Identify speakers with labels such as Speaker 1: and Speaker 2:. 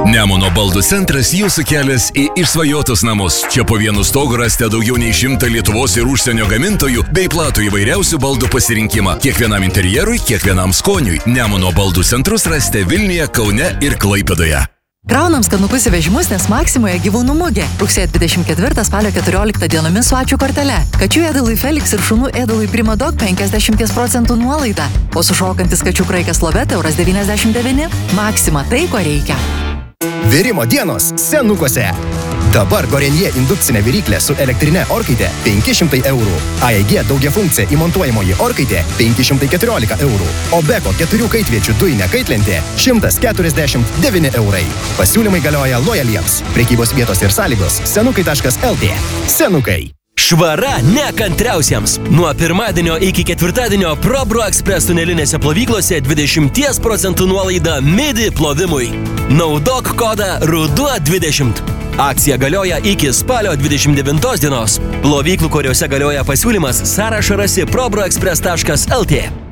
Speaker 1: Nemuno baldų centras jūsų kelias į išsvajotus namus. Čia po vienu stogu rasite daugiau nei 100 Lietuvos ir užsienio gamintojų bei platų įvairiausių baldų pasirinkimą. Kiekvienam interjerui, kiekvienam skoniui. Nemuno baldų centrus rasite Vilniuje, Kaune ir Klaipėdoje.
Speaker 2: Kraunam skanukus į vežimus, nes Maksimoje gyvūnų mugė. Rugsėjo 24 spalio 14 dienomis su ačiū kortele. Kačių ėdalui Felix ir šunų ėdalui Primadog 50% nuolaida. O sušokantis kačių kraikas Loveta €99. Maksima tai, ko reikia.
Speaker 3: Virimo dienos Senukose. Dabar Gorenje indukcinė viryklė su elektrinė orkaitė 500 €. AEG daugiafunkcija įmontuojamoji orkaitė 514 €. O Beko 4 kaitviečių dujinė kaitlentė 149 €. Pasiūlymai galioja lojaliems. Prekybos vietos ir sąlygos senukai.lt. Senukai.
Speaker 4: Švara nekantriausiems. Nuo pirmadienio iki ketvirtadienio Probro Express tunelinėse plovyklose 20% nuolaida midi plovimui. Naudok kodą RUDUO20. Akcija galioja iki spalio 29 dienos. Plovyklų, kuriuose galioja pasiūlymas, sąrašą rasi probroexpress.lt.